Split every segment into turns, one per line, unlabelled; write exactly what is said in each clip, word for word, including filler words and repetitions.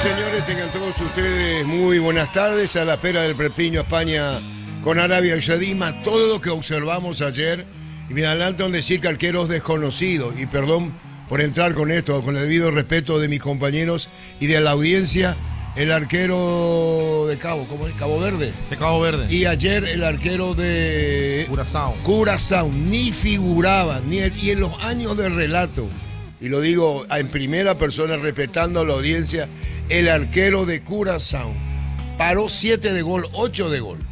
señores, tengan todos ustedes muy buenas tardes a la espera del Preptiño España con Arabia Saudita. Todo lo que observamos ayer, y me adelanto en decir que arqueros desconocidos, y perdón por entrar con esto, con el debido respeto de mis compañeros y de la audiencia, el arquero de Cabo, ¿cómo es? Cabo Verde.
De Cabo Verde.
Y ayer el arquero de
Curazao.
Curazao, ni figuraba, ni y en los años de relato, y lo digo en primera persona respetando a la audiencia, el arquero de Curazao paró siete de gol, ocho de gol.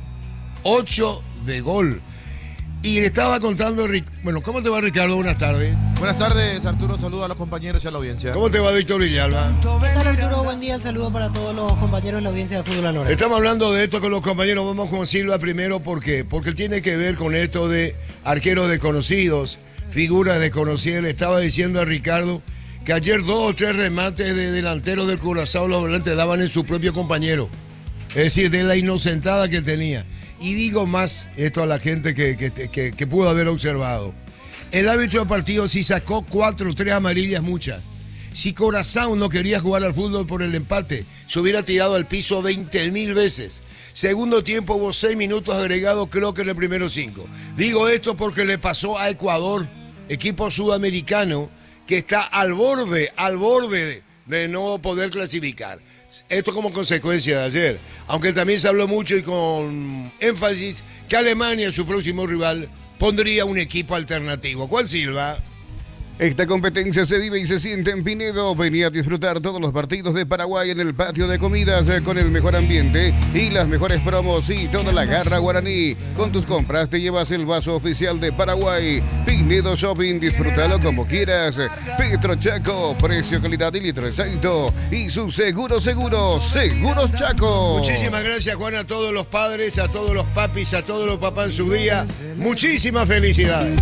ocho de gol. Y le estaba contando, bueno, ¿cómo te va, Ricardo? Buenas tardes.
Buenas tardes, Arturo. Saludos a los compañeros y a la audiencia.
¿Cómo te va, Víctor Villalba?
¿Qué tal, Arturo? Buen día. El saludo para todos los compañeros de la audiencia de Fútbol a la Hora.
Estamos hablando de esto con los compañeros. Vamos con Silva primero. ¿Por qué? Porque tiene que ver con esto de arqueros desconocidos, figuras desconocidas. Le estaba diciendo a Ricardo que ayer dos o tres remates de delanteros del Curazao los volantes daban en su propio compañero. Es decir, de la inocentada que tenía. Y digo más esto a la gente que, que, que, que pudo haber observado. El árbitro del partido, si sacó cuatro o tres amarillas, muchas. Si Curazao no quería jugar al fútbol por el empate, se hubiera tirado al piso veinte mil veces. Segundo tiempo hubo seis minutos agregados, creo que en el primero cinco. Digo esto porque le pasó a Ecuador, equipo sudamericano, que está al borde, al borde de, de no poder clasificar. Esto como consecuencia de ayer, aunque también se habló mucho y con énfasis que Alemania, su próximo rival, pondría un equipo alternativo. ¿Cuál, Silva?
Esta competencia se vive y se siente en Pinedo. Venía a disfrutar todos los partidos de Paraguay en el patio de comidas eh, con el mejor ambiente y las mejores promos y toda la garra guaraní. Con tus compras te llevas el vaso oficial de Paraguay. Pinedo Shopping, disfrútalo como quieras. Petro Chaco, precio, calidad y litro exacto. Y su seguro seguro, Seguros Chaco.
Muchísimas gracias, Juan, a todos los padres, a todos los papis, a todos los papás en su día. Muchísimas felicidades.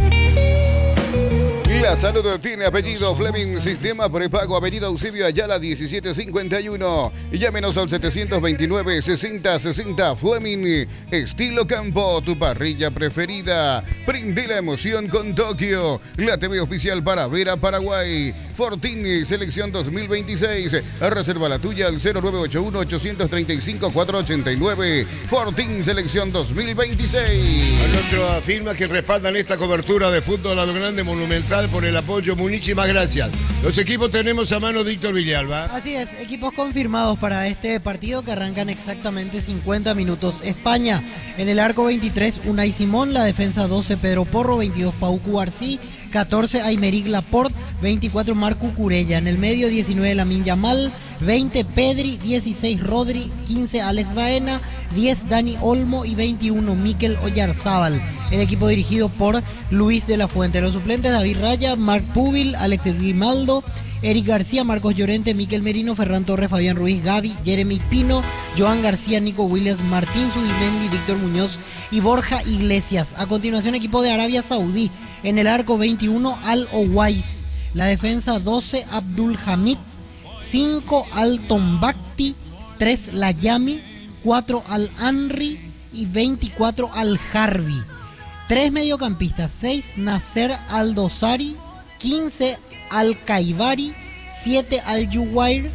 La salud tiene apellido Fleming, sistema prepago, avenida Eusebio Ayala diecisiete cincuenta y uno. Llámenos al setecientos veintinueve, sesenta sesenta. Fleming, estilo campo, tu parrilla preferida. Prende la emoción con Tokio, la T V oficial para ver a Paraguay. Fortini, selección dos mil veintiséis. Reserva la tuya al cero nueve ocho uno, ocho tres cinco, cuatro ocho nueve. Fortin, selección dos mil veintiséis.
A nuestra firma que respaldan esta cobertura de fútbol a lo grande, monumental, por el apoyo, muchísimas gracias. Los equipos tenemos a mano Víctor Villalba.
Así es, equipos confirmados para este partido que arrancan exactamente cincuenta minutos. España, en el arco veintitrés, Unai Simón, la defensa doce, Pedro Porro, veintidós, Pau Cubarsí, catorce, Aymeric Laporte, veinticuatro, Marco Curella, en el medio diecinueve, Lamine Yamal, veinte, Pedri, dieciséis, Rodri, quince, Alex Baena, diez, Dani Olmo y veintiuno, Mikel Oyarzábal. El equipo dirigido por Luis de la Fuente. Los suplentes: David Raya, Marc Pubil, Alex Grimaldo, Eric García, Marcos Llorente, Miquel Merino, Ferran Torres, Fabián Ruiz, Gaby, Jeremy Pino, Joan García, Nico Williams, Martín Zubimendi, Víctor Muñoz y Borja Iglesias. A continuación, equipo de Arabia Saudí. En el arco veintiuno, Al Owais. La defensa doce, Abdul Hamid, cinco, Al Tombakti, tres, Layami, cuatro, Al Anri y veinticuatro, Al Harbi. Tres mediocampistas, seis, Nasser Al-Dosari, quince, Al-Kaibari, siete, Al-Juwair.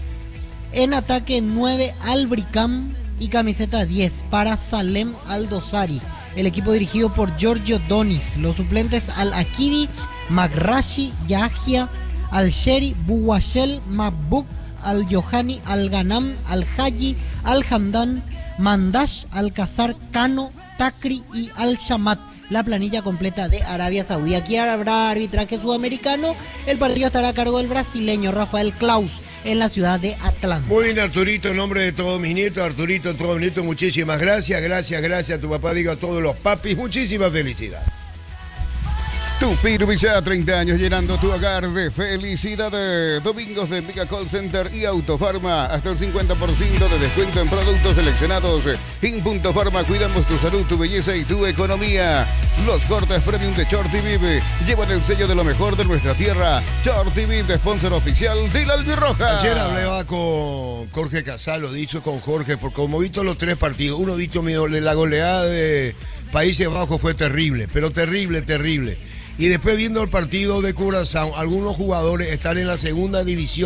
En ataque nueve, Al-Brikam y camiseta diez para Salem Al-Dosari. El equipo dirigido por Giorgio Donis. Los suplentes: Al-Akidi, Magrashi, Yahya, Al-Sheri, Buwashel, Mabuk, Al-Yohani, Al-Ganam, Al-Haji, Al-Hamdan, Mandash, Al-Qasar, Kano, Takri y Al-Shamat. La planilla completa de Arabia Saudí. Aquí habrá arbitraje sudamericano. El partido estará a cargo del brasileño Rafael Claus en la ciudad de Atlanta.
Muy bien, Arturito, en nombre de todos mis nietos, Arturito, todos mis nietos, muchísimas gracias, gracias, gracias a tu papá, digo a todos los papis, muchísimas felicidades.
Tupir Villa, treinta años llenando tu hogar de felicidades. Domingos de Mega Call Center y Autofarma. Hasta el cincuenta por ciento de descuento en productos seleccionados. En Punto Farma cuidamos tu salud, tu belleza y tu economía. Los cortes premium de Shorty Vive llevan el sello de lo mejor de nuestra tierra. Shorty Vive, sponsor oficial de la Albirroja.
Ayer hablaba con Jorge Casal, lo dicho con Jorge, porque como he visto los tres partidos, uno visto la goleada de Países Bajos fue terrible, pero terrible, terrible. Y después viendo el partido de Curazao, algunos jugadores están en la segunda división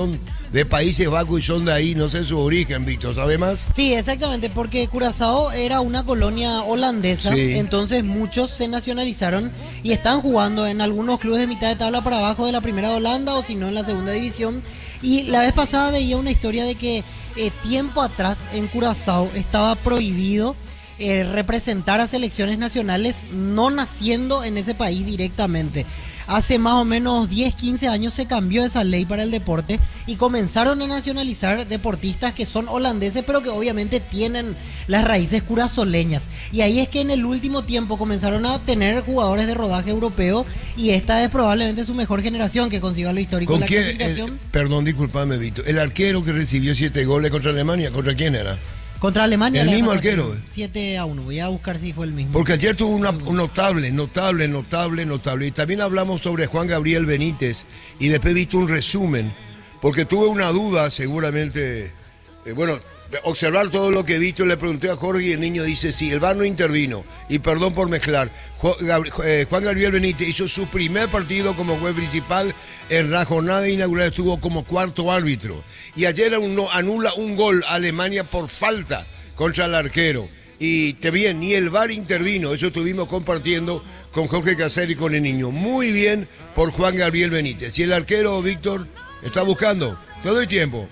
de Países Bajos y son de ahí, no sé su origen, Víctor, ¿sabe más?
Sí, exactamente, porque Curazao era una colonia holandesa,
Sí.
entonces muchos se nacionalizaron y están jugando en algunos clubes de mitad de tabla para abajo de la primera de Holanda o si no en la segunda división. Y la vez pasada veía una historia de que eh, tiempo atrás en Curazao estaba prohibido eh, representar a selecciones nacionales no naciendo en ese país directamente. Hace más o menos diez, quince años se cambió esa ley para el deporte y comenzaron a nacionalizar deportistas que son holandeses, pero que obviamente tienen las raíces curazoleñas. Y ahí es que en el último tiempo comenzaron a tener jugadores de rodaje europeo y esta es probablemente su mejor generación que consiga lo histórico
¿Con
de la
quién?
clasificación.
Eh, perdón, disculpame, Víctor. El arquero que recibió siete goles contra Alemania, ¿contra quién era?
Contra Alemania.
El
le
mismo
ganaron
arquero.
siete a uno. Voy a buscar si fue el mismo.
Porque ayer tuvo una un notable, notable, notable, notable. Y también hablamos sobre Juan Gabriel Benítez y después he visto un resumen, porque tuve una duda seguramente, eh, bueno, observar todo lo que he visto, le pregunté a Jorge y el niño dice, sí, el V A R no intervino, y perdón por mezclar, Juan Gabriel, eh, Juan Gabriel Benítez hizo su primer partido como juez principal, en la jornada inaugural estuvo como cuarto árbitro, y ayer uno anula un gol a Alemania por falta contra el arquero. Y te bien, ni el V A R intervino, eso estuvimos compartiendo con Jorge Caser y con el niño. Muy bien por Juan Gabriel Benítez. Y el arquero, Víctor, está buscando. Te doy tiempo.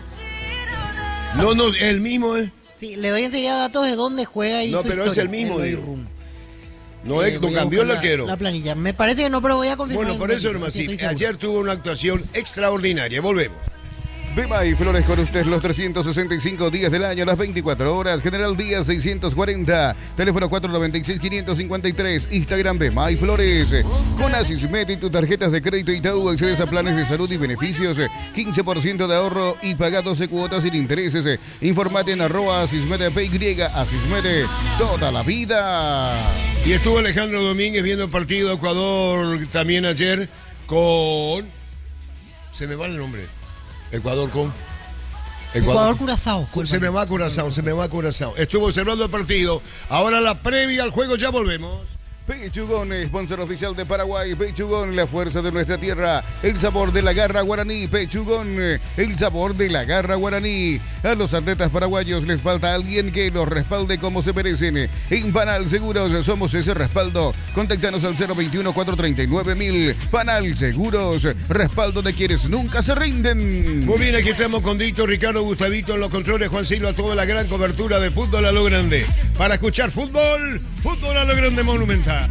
No, no, el mismo es.
Sí, le doy enseguida datos de dónde juega y
No,
su
pero es
historia,
el mismo,
Eloy
digo.
Rum.
No,
Eh,
es,
voy
no
a
cambió el
buscar la-
arquero.
La planilla. Me parece que no, pero voy a confirmar.
Bueno,
en
por
un
eso
ratito,
nomás
sí,
sí.
estoy seguro.
Ayer tuvo una actuación extraordinaria. Volvemos.
Bema y Flores con usted los trescientos sesenta y cinco días del año, las veinticuatro horas. General Díaz seiscientos cuarenta. Teléfono cuatro nueve seis, cinco cinco tres. Instagram Bema y Flores. Con Asismet y tus tarjetas de crédito Itaú accedes a planes de salud y beneficios. quince por ciento de ahorro y paga doce cuotas sin intereses. Informate en arroba Asismet P Y. Asismet toda la vida.
Y estuvo Alejandro Domínguez viendo el partido Ecuador también ayer con... Se me va el nombre. Ecuador con...
Ecuador Curazao.
Se me va Curazao, se me va Curazao. Estuvo observando el partido. Ahora la previa al juego, ya volvemos.
Pechugón, sponsor oficial de Paraguay. Pechugón, la fuerza de nuestra tierra. El sabor de la garra guaraní. Pechugón, el sabor de la garra guaraní. A los atletas paraguayos les falta alguien que los respalde como se merecen. En Panal Seguros somos ese respaldo. Contáctanos al cero veintiuno, cuatrocientos treinta y nueve mil. Panal Seguros, respaldo de quienes nunca se rinden.
Muy bien, aquí estamos con Víctor, Ricardo, Gustavito en los controles, Juan Silva, toda la gran cobertura de fútbol a lo grande. Para escuchar fútbol, fútbol a lo grande Monumental.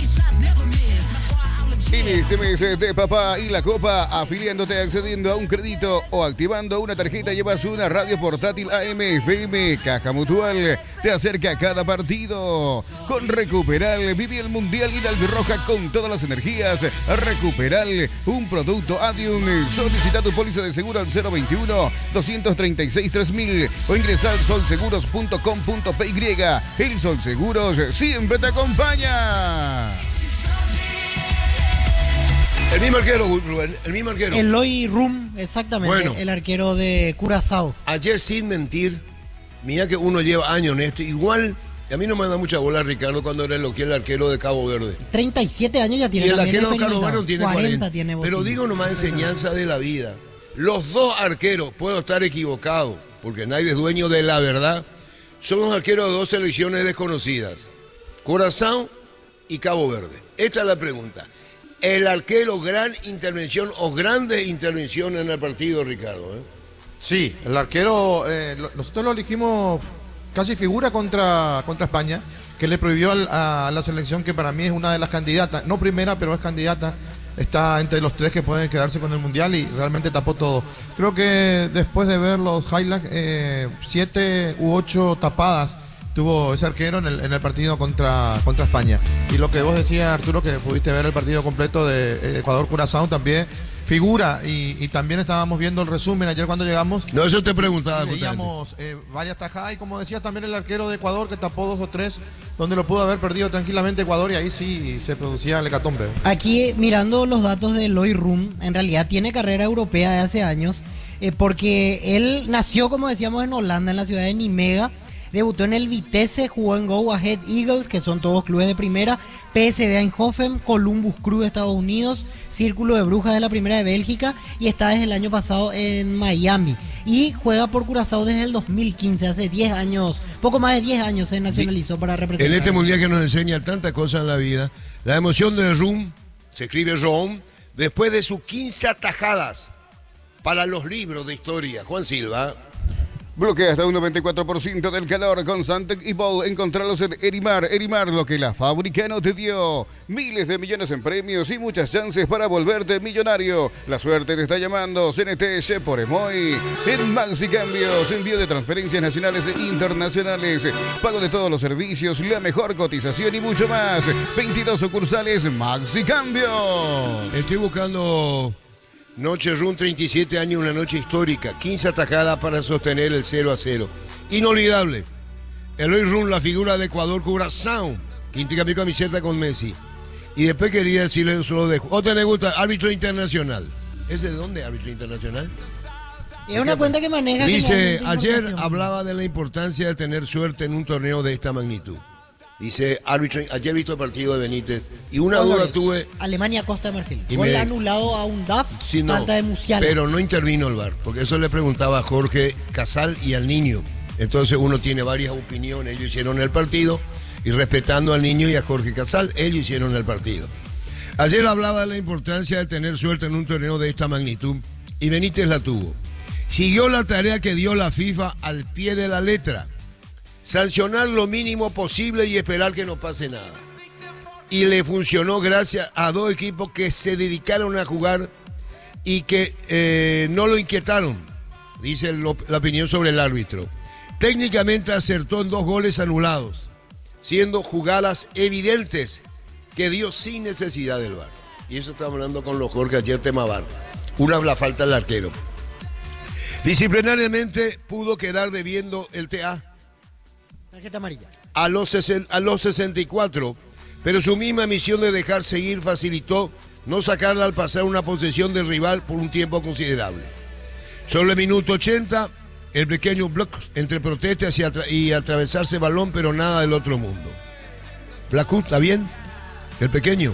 En este mes de Papá y la Copa, afiliándote, accediendo a un crédito o activando una tarjeta, llevas una radio portátil A M F M. Caja Mutual te acerca a cada partido. Con Recuperal, vive el Mundial y la albirroja con todas las energías. Recuperal, un producto Adium. Solicita tu póliza de seguro al cero veintiuno, doscientos treinta y seis, tres mil o ingresa al solseguros punto com punto p y. El Sol Seguros siempre te acompaña.
El mismo arquero, Rubén, el mismo arquero.
Eloy Rum, exactamente,
Bueno.
el arquero de Curazao.
Ayer, sin mentir, mira que uno lleva años en esto. Igual, a mí no me da mucha bola, Ricardo, cuando era lo que el arquero de Cabo Verde.
treinta y siete años ya tiene.
Y el
también
arquero de Cabo
experimentado.
Verde tiene
cuarenta
cuarenta.
tiene
Pero
Bocini.
digo nomás enseñanza de la vida. Los dos arqueros, puedo estar equivocado, porque nadie es dueño de la verdad, son los arqueros de dos selecciones desconocidas. Curazao y Cabo Verde. Esta es la pregunta. El arquero, gran intervención o grandes intervenciones en el partido, Ricardo. ¿eh?
Sí, el arquero, eh, lo- nosotros lo elegimos casi figura contra, contra España, que le prohibió al- a, la selección que para mí es una de las candidatas, no primera, pero es candidata, está entre los tres que pueden quedarse con el Mundial y realmente tapó todo. Creo que después de ver los highlights, eh, siete u ocho tapadas tuvo ese arquero en el, en el partido contra, contra España. Y lo que vos decías, Arturo, que pudiste ver el partido completo de eh, Ecuador-Curazao también, figura, y, y también estábamos viendo el resumen ayer cuando llegamos.
No, eso te preguntaba. justamente.
Veíamos eh, varias tajadas y como decías también el arquero de Ecuador que tapó dos o tres donde lo pudo haber perdido tranquilamente Ecuador y ahí sí se producía el hecatombe.
Aquí mirando los datos de Eloy Rum, en realidad tiene carrera europea de hace años, eh, porque él nació, como decíamos, en Holanda, en la ciudad de Nimega. Debutó en el Vitesse, jugó en Go Ahead Eagles, que son todos clubes de primera, P S V Eindhoven, Columbus Crew de Estados Unidos, Círculo de Brujas de la Primera de Bélgica y está desde el año pasado en Miami. Y juega por Curazao desde el dos mil quince, hace diez años, poco más de diez años se nacionalizó para representar.
En este mundial que nos enseña tantas cosas en la vida, la emoción de Rum, se escribe Rom, después de sus quince atajadas para los libros de historia. Juan Silva.
Bloquea hasta un noventa y cuatro por ciento del calor con Santec y Ball. Encontralos en Erimar. Erimar, lo que la fábrica no te dio. Miles de millones en premios y muchas chances para volverte millonario. La suerte te está llamando. C N T, Shep por Emoy. En Maxi Cambios, envío de transferencias nacionales e internacionales. Pago de todos los servicios, la mejor cotización y mucho más. veintidós sucursales Maxi Cambios.
Estoy buscando... Noche Run, treinta y siete años, una noche histórica, quince atajadas para sostener el cero a cero. Inolvidable. Eloy Run, la figura de Ecuador, Curazao, que indica mi camiseta con Messi. Y después quería decirle eso lo dejo. Otra le gusta, árbitro internacional. ¿Ese de dónde, árbitro internacional?
Es una cuenta que maneja.
Dice, ayer hablaba de la importancia de tener suerte en un torneo de esta magnitud. Dice, árbitro, ayer he visto el partido de Benítez y una
Colores.
duda tuve.
Alemania-Costa de Marfil.
Y
Gol
me-
anulado a un D A F,
Sí, no,
falta de Musiala.
pero no intervino el V A R, porque eso le preguntaba a Jorge Casal y al niño. Entonces uno tiene varias opiniones. Ellos hicieron el partido y respetando al niño y a Jorge Casal, ellos hicieron el partido. Ayer hablaba de la importancia de tener suerte en un torneo de esta magnitud y Benítez la tuvo. Siguió la tarea que dio la FIFA al pie de la letra. Sancionar lo mínimo posible y esperar que no pase nada. Y le funcionó gracias a dos equipos que se dedicaron a jugar y que eh, no lo inquietaron, dice lo, la opinión sobre el árbitro. Técnicamente acertó en dos goles anulados, siendo jugadas evidentes que dio sin necesidad del V A R. Y eso estamos hablando con los Jorge ayer, tema V A R. Una la falta del arquero. Disciplinariamente pudo quedar debiendo el T A
Tarjeta amarilla.
a los, sesen- a los sesenta y cuatro, pero su misma misión de dejar seguir facilitó no sacarla al pasar una posesión del rival por un tiempo considerable. Sobre el minuto ochenta, el pequeño block entre protestas y, atra- y atravesarse balón, pero nada del otro mundo. Blackout, ¿está bien? El pequeño.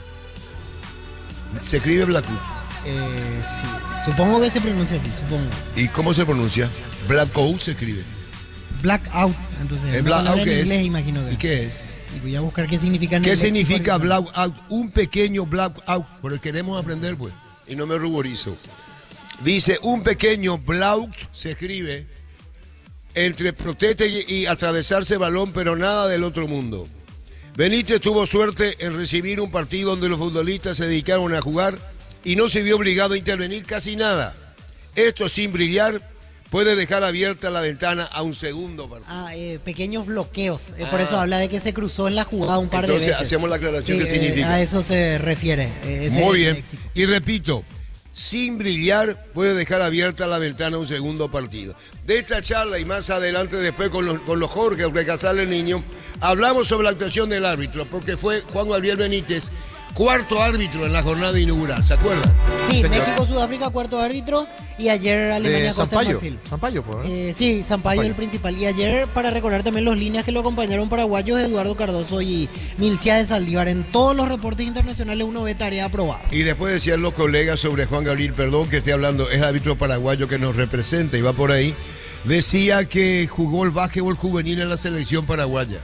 Se escribe Blackout.
Eh, sí. Supongo que se pronuncia así, supongo.
¿Y cómo se pronuncia? Blackout se escribe.
Blackout, entonces.
¿El
una
blackout
palabra en
qué
inglés,
es?
imagino que.
¿Y qué es?
Y voy a buscar qué significa en
¿Qué
el léxico
significa
original.
blackout? Un pequeño blackout, porque queremos aprender, pues, y no me ruborizo. Dice, un pequeño blackout se escribe entre protesta y, y atravesarse balón, pero nada del otro mundo. Benítez tuvo suerte en recibir un partido donde los futbolistas se dedicaron a jugar y no se vio obligado a intervenir casi nada. Esto sin brillar puede dejar abierta la ventana a un segundo partido.
Ah, eh, pequeños bloqueos. Eh, por
Ah.
eso habla de que se cruzó en la jugada un par
Entonces
de veces.
hacemos la aclaración
Sí,
que
eh,
significa.
a eso se refiere. eh, ese
Muy
es el
bien.
léxico.
Y repito, sin brillar puede dejar abierta la ventana a un segundo partido. De esta charla y más adelante después con los, con los Jorge, Jorge Casal el niño, hablamos sobre la actuación del árbitro, porque fue Juan Gabriel Benítez, cuarto árbitro en la jornada inaugural, ¿se acuerdan?
Sí,
Señor.
México-Sudáfrica, cuarto árbitro. Y ayer
De
Alemania-Costa de
Sampaio.
Marfil.
Sampaio fue, ¿eh?
Eh, sí, Sampaio
Sampaio.
el principal. Y ayer, para recordar también los líneas que lo acompañaron paraguayos, Eduardo Cardoso y Milcia de Saldívar. En todos los reportes internacionales uno ve tarea aprobada.
Y después decían los colegas sobre Juan Gabriel, perdón que esté hablando, es árbitro paraguayo que nos representa y va por ahí, decía que jugó el básquetbol juvenil en la selección paraguaya.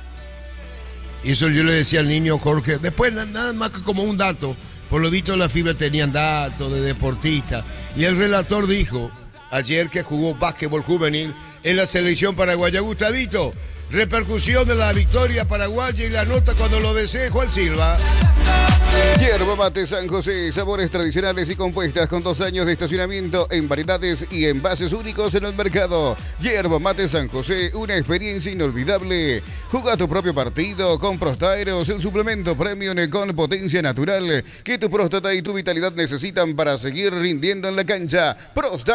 Y eso yo le decía al niño Jorge, después na- nada más que como un dato, por lo visto la fibra tenían datos de deportistas, y el relator dijo ayer que jugó básquetbol juvenil en la selección paraguaya. Gustavito, repercusión de la victoria paraguaya y la nota cuando lo desee Juan Silva.
Yerba Mate San José, sabores tradicionales y compuestas con dos años de estacionamiento en variedades y envases únicos en el mercado. Yerba Mate San José, una experiencia inolvidable. Juega tu propio partido con Prostaeros, el suplemento premium con potencia natural que tu próstata y tu vitalidad necesitan para seguir rindiendo en la cancha. Prosta